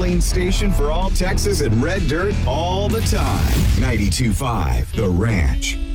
lane station for all Texas and Red Dirt all the time. 92.5 The Ranch.